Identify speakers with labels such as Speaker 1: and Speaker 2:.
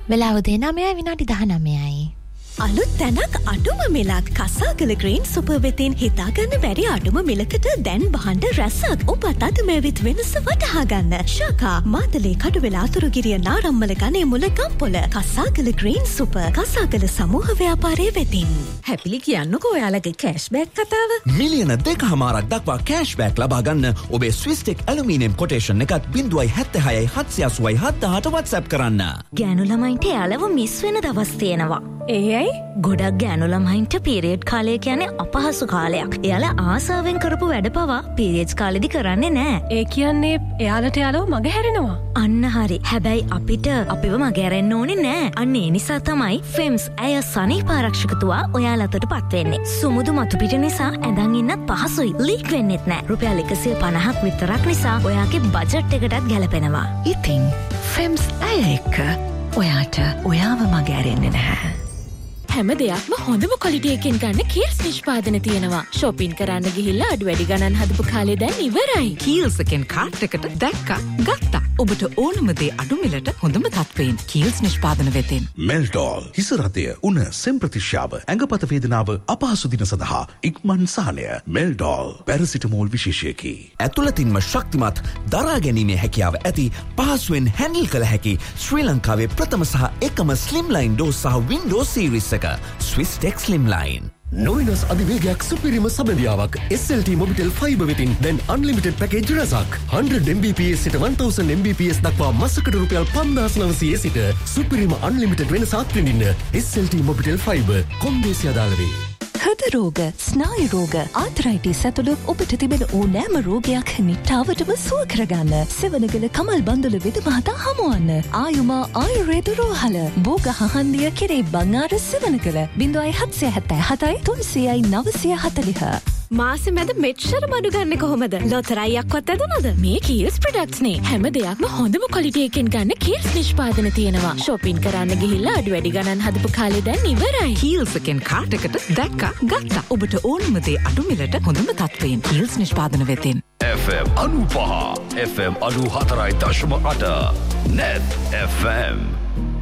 Speaker 1: වෙලාව දෙන 9 විනාඩි 19යි.
Speaker 2: අලුත් තැනක් අඩුම මිලක් කසාගල ග්‍රීන් සුපර් වෙතින් හිතාගන්න බැරි අඩුම මිලකට දැන් බහන්ඩ රැසක් ඔබත් අද මෙවිත් වෙනස වටහා ගන්න. ශාකා මාතලේ කඩුවෙල අතුරුගිරිය නාරම්මල ගනේ මුල ගම්පොළ කසාගල ග්‍රීන් සුපර් කසාගල සමූහ ව්‍යාපාරයේ වෙතින්.
Speaker 3: හැපිලි කියන්නකෝ ඔයාලගේ කෑෂ්බෑක් කතාව.
Speaker 4: මිලියන 2.5ක් දක්වා කෑෂ්බෑක් ලබා ගන්න ඔබේ ස්විස්ටෙක් ඇලුමිනියම් කොටේෂන් එකත් 0.76 780 718 WhatsApp කරන්න.
Speaker 3: ගෑනු ළමයින්ට යාළව මිස් වෙන දවස් තියෙනවා.
Speaker 2: ඒයි
Speaker 3: ගොඩක් ගෑනු ළමයින්ට පීරියඩ් කාලය කියන්නේ අපහසු කාලයක්. එයාලා ආසාවෙන් කරපු වැඩ පවා පීරියඩ්ස් කාලෙදි කරන්නේ නැහැ.
Speaker 2: ඒ කියන්නේ එයාලට යාළුව මග හැරෙනවා.
Speaker 3: අන්න හරි. හැබැයි අපිට අපිව මග හැරෙන්න ඕනේ නැහැ. අන්න ඒ නිසා තමයි FEMS ඇය සනීප ආරක්ෂකතුවා ඔයාලටට පත් වෙන්නේ. සුමුදු මතු පිට නිසා ඇඳන් ඉන්නත් පහසුයි. ලීක් වෙන්නෙත් නැහැ. රුපියල් 150ක් විතරක් නිසා ඔයාගේ බජට් එකටත් ගැලපෙනවා.
Speaker 5: ඉතින් FEMS ඇය එක්ක ඔයාට ඔයාව මග හැරෙන්නේ නැහැ.
Speaker 6: හැම දෙයක්ම හොඳම ක්වොලිටි එකෙන් ගන්න කීල්ස් නිෂ්පාදන තියෙනවා. shopping කරන්න ගිහිල්ලා අඩු වැඩි ගණන් හදපු කාලේ දැන් ඉවරයි.
Speaker 5: කීල්ස් එකෙන් කාට් එකට දැක්කා ගත්තා. ඔබට ඕනම දේ අඩු මිලට හොඳම තත්ත්වයෙන් කීල්ස් නිෂ්පාදන වෙතින්.
Speaker 7: මෙල්ටෝල් හිස රතය උණ සෙම් ප්‍රතිශ්‍යාව ඇඟපත වේදනාව අපහසු දින සඳහා ඉක්මන් සහනය. මෙල්ටෝල් පැරසිටමෝල් විශේෂයකි.
Speaker 4: ඇතුළතින්ම ශක්තිමත් දරා ගැනීමේ හැකියාව ඇති පහසුවෙන් හැන්ඩල් කළ හැකි ශ්‍රී ලංකාවේ ප්‍රථම සහ එකම ස්ලිම්ලයින් ඩෝස් සහ වින්ඩෝස් සීරීස් එක ස්විස්ටෙක් ස්ලිම්ලයින්.
Speaker 8: නොවිනස් අධිවේගයක් සුපිරිම සබඳියාවක් SLT මොබිටෙල් ෆයිබර් වෙතින් දැන් අන්ලිමිටඩ් පැකේජ් රසක් 100 Mbps සිට 1000 Mbps දක්වා මාසකට රුපියල් 5900 සිට සුපිරිම අන්ලිමිටඩ් වෙනස අත්විඳින්න SLT මොබිටෙල් ෆයිබර් කොන්දේසි අදාළ වේ.
Speaker 2: හෘද රෝග, ස්නායු රෝග, ආතරයිටිස් ඇතුළු ඔබට තිබෙන ඕනෑම රෝගයක් නිට්ටාවටම සුව කරගන්න සෙවණගල කමල් බන්දුල වෙද මහතා හමුවන්න. ආයුමා ආයුර්වේද රෝහල බෝග හහන්දිය කෙරේ බංආර සෙවණගල 0777 300යි 940.
Speaker 6: මාසෙ මැද මෙච්චර බඩු ගන්න කොහොමද? ලොතරැයියක්වත් ඇදුනද? මේ කීල්ස් ප්‍රොඩක්ට්ස් නේ. හැම දෙයක්ම හොඳම ක්වොලිටි එකෙන් ගන්න කීල්ස් නිෂ්පාදන තියෙනවා. shopping කරන්න ගිහිල්ලා අඩු වැඩි ගණන් හදපු කාලේ දැන් ඉවරයි.
Speaker 5: කීල්ස් එකෙන් කාට් එකට දැක්කා ගත්තා. ඔබට ඕනම දේ අඩු මිලට හොඳම තත්ත්වයෙන් කීල්ස් නිෂ්පාදන වෙතින්.
Speaker 9: FM 95 FM 94.8 Net FM